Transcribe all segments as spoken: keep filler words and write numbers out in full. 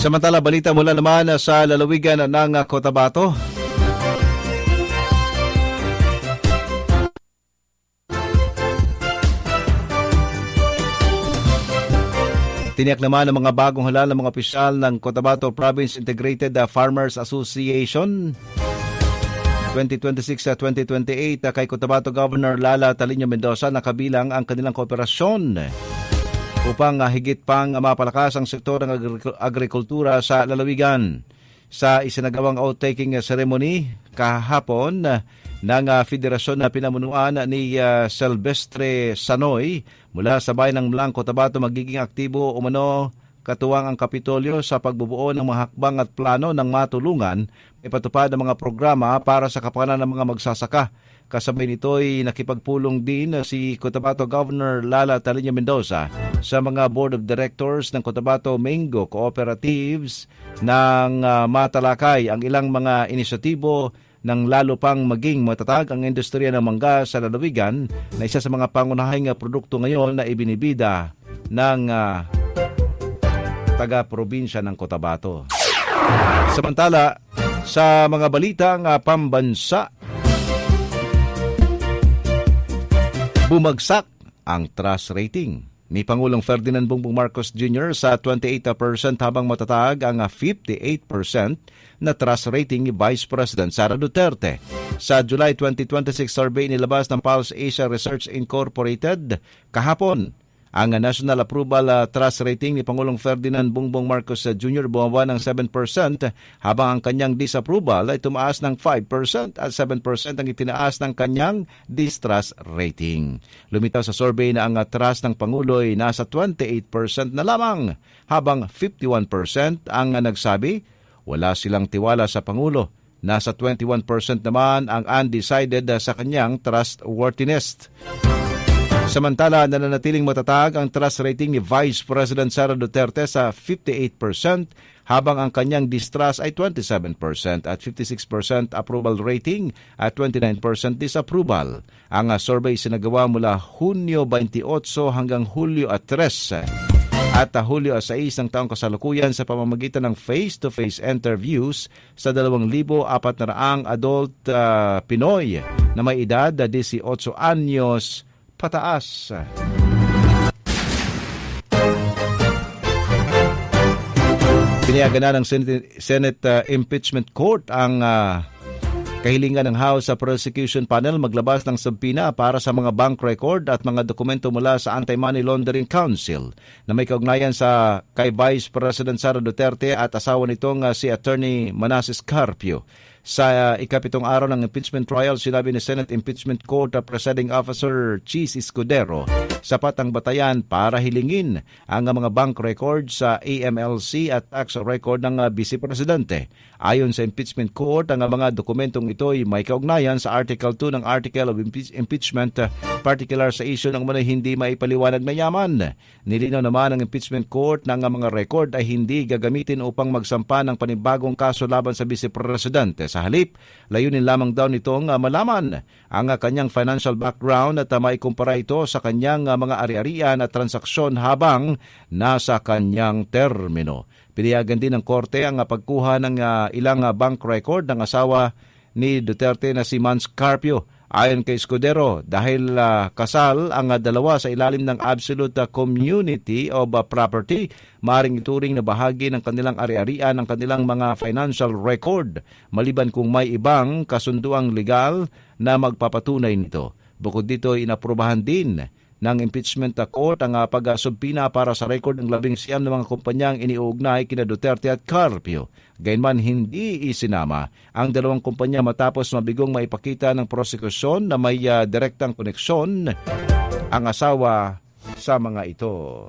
Samantala, balita mula naman sa lalawigan ng Cotabato. Tiniyak naman ng mga bagong halal ng mga opisyal ng Cotabato Province Integrated Farmers Association twenty twenty-six to twenty twenty-eight kay Cotabato Governor Lala Taliño Mendoza na kabilang ang kanilang kooperasyon upang higit pang mapalakas ang sektor ng agri- agrikultura sa lalawigan. Sa isinagawang oath-taking ceremony kahapon ng federasyon na pinamunuan ni uh, Silvestre Sanoy mula sa bayan ng Mlang, Cotabato, magiging aktibo umano katuwang ang Kapitolyo sa pagbubuo ng mga hakbang at plano ng matulungan ipatupad ng mga programa para sa kapakanan ng mga magsasaka. Kasabay nito'y nakipagpulong din si Cotabato Governor Lala Taliño Mendoza sa mga Board of Directors ng Cotabato Mango Cooperatives nang uh, matalakay ang ilang mga inisyatibo nang lalo pang maging matatag ang industriya ng mangga sa lalawigan na isa sa mga pangunahing produkto ngayon na ibinibida ng uh, taga-probinsya ng Cotabato. Samantala, sa mga balitang uh, pambansa, bumagsak ang trust rating ni Pangulong Ferdinand Bongbong Marcos Junior sa twenty-eight percent habang matatag ang fifty-eight percent na trust rating ni Vice President Sara Duterte. Sa July twenty twenty-six survey nilabas ng Pulse Asia Research Incorporated kahapon, ang national approval uh, trust rating ni Pangulong Ferdinand Bongbong Marcos Junior bumaba ng seven percent habang ang kanyang disapproval ay tumaas ng five percent at seven percent ang itinaas ng kanyang distrust rating. Lumitaw sa survey na ang uh, trust ng Pangulo ay nasa twenty-eight percent na lamang habang fifty-one percent ang uh, nagsabi wala silang tiwala sa Pangulo. Nasa twenty-one percent naman ang undecided uh, sa kanyang trustworthiness. Samantala, nananatiling matatag ang trust rating ni Vice President Sara Duterte sa fifty-eight percent habang ang kanyang distrust ay twenty-seven percent at fifty-six percent approval rating at twenty-nine percent disapproval. Ang survey sinagawa mula Hunyo twenty-eight hanggang Hulyo three at Hulyo six ng taong kasalukuyan sa pamamagitan ng face-to-face interviews sa two thousand four hundred adult uh, Pinoy na may edad eighteen anyos pataas. Pinayagan na ng Senate, Senate uh, Impeachment Court ang uh, kahilingan ng House Prosecution Panel maglabas ng subpoena para sa mga bank record at mga dokumento mula sa Anti-Money Laundering Council na may kaugnayan sa kay Vice President Sara Duterte at asawa nitong uh, si Attorney Manasseh Carpio. Sa uh, ikapitong araw ng impeachment trial, sinabi ni Senate Impeachment Court uh, Presiding Officer Cheese Escudero, sapat ang batayan para hilingin ang uh, mga bank records sa A M L C at tax record ng uh, Vice Presidente. Ayon sa impeachment court, ang uh, mga dokumentong ito ay may kaugnayan sa Article two ng Article of Impe- Impeachment, uh, particular sa issue ng mga hindi maipaliwanag na yaman. Nilinaw naman ng impeachment court na ang uh, mga record ay hindi gagamitin upang magsampa ng panibagong kaso laban sa Vice Presidente. Sa halip, layunin lamang daw nitong uh, malaman ang uh, kanyang financial background at uh, maikumpara ito sa kanyang uh, mga ari-arian at transaksyon habang nasa kanyang termino. Pinayagan din ng korte ang uh, pagkuha ng uh, ilang uh, bank record ng asawa ni Duterte na si Mans Carpio. Ayon kay Escudero, dahil uh, kasal ang uh, dalawa sa ilalim ng absolute uh, community of uh, property, maaaring ituring na bahagi ng kanilang ari-arian ng kanilang mga financial record, maliban kung may ibang kasunduang legal na magpapatunay nito. Bukod dito, inaprubahan din ng impeachment court ang uh, pag-subpina para sa record ng labing siyam ng mga kumpanyang iniuugnay kina Duterte at Carpio. Gayunman, hindi isinama ang dalawang kumpanya matapos mabigong maipakita ng prosekusyon na may uh, direktang koneksyon ang asawa sa mga ito.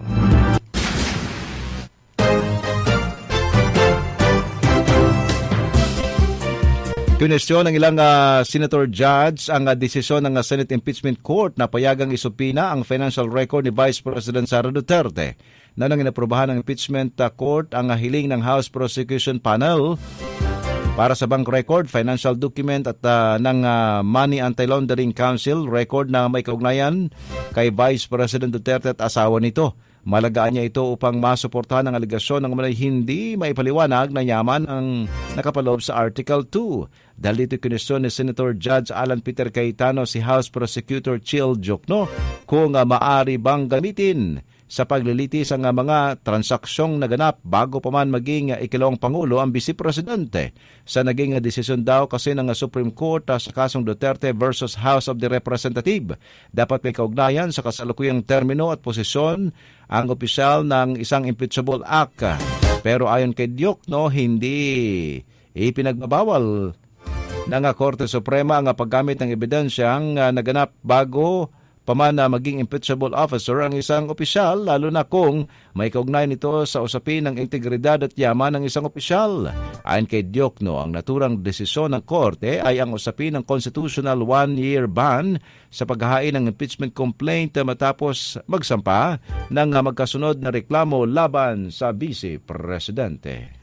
Kinwestiyon ng ilang uh, senator judge ang uh, desisyon ng uh, Senate Impeachment Court na payagang isupina ang financial record ni Vice President Sara Duterte. Nang inaprubahan ng Impeachment uh, Court ang uh, hiling ng House Prosecution Panel para sa bank record, financial document at uh, ng uh, Money Anti-Laundering Council record na may kaugnayan kay Vice President Duterte at asawa nito. Malagaan niya ito upang masuportahan ang aligasyon ng mga hindi maipaliwanag na yaman ang nakapaloob sa Article two. Dahil dito kinwestiyon ni Senator Judge Alan Peter Cayetano si House Prosecutor Chil Jokno kung uh, maaari bang gamitin sa paglilitis ang uh, mga transaksyong naganap bago pa man maging uh, ikalawang Pangulo ang Vice Presidente. Sa naging uh, desisyon daw kasi ng uh, Supreme Court uh, sa kasong Duterte versus House of the Representative, dapat may kaugnayan sa kasalukuyang termino at posisyon ang opisyal ng isang impeachable act. Pero ayon kay Jokno, hindi ipinagbabawal ng uh, Korte Suprema ang uh, paggamit ng ebidensyang uh, naganap bago paman na maging impeachable officer ang isang opisyal, lalo na kung may kaugnay nito sa usapin ng integridad at yaman ng isang opisyal. Ayon kay Jokno, ang naturang desisyon ng Korte ay ang usapin ng constitutional one-year ban sa paghahain ng impeachment complaint matapos magsampa ng magkasunod na reklamo laban sa Vice Presidente.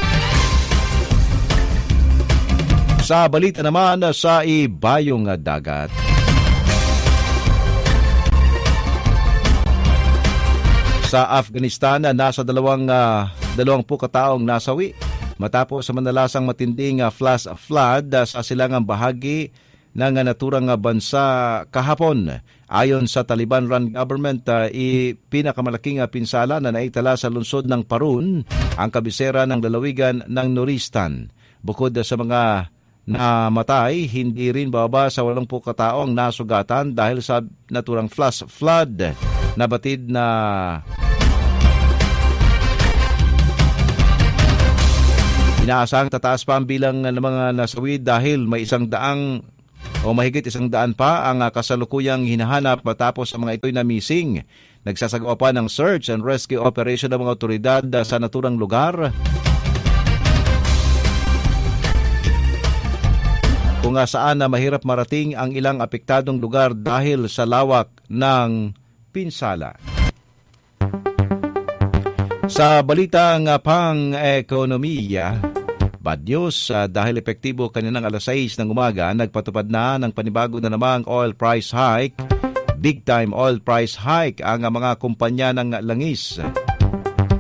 Sa balita naman sa ibayong dagat, sa Afghanistan, nasa dalawang, uh, dalawampu kataong nasawi matapos sa manalasang matinding uh, flash flood uh, sa silangang bahagi ng uh, naturang uh, bansa kahapon. Ayon sa Taliban-run government, uh, ipinakamalaking uh, pinsala na naitala sa lungsod ng Parun, ang kabisera ng lalawigan ng Nuristan. Bukod uh, sa mga namatay, hindi rin bababa sa walongpu kataong nasugatan dahil sa naturang flash flood. Nabatid na inaasang tataas pa ang bilang ng mga nasawi dahil may isang daang o mahigit isang daan pa ang kasalukuyang hinahanap matapos ang mga ito'y na missing. Nagsasagawa pa ng search and rescue operation ng mga otoridad sa naturang lugar, kung saan na mahirap marating ang ilang apektadong lugar dahil sa lawak ng pinsala. Sa balitang pang-ekonomiya, bad news uh, dahil epektibo kaninang alas sais ng umaga, nagpatupad na ng panibago na namang oil price hike. Big time oil price hike ang mga kumpanya ng langis.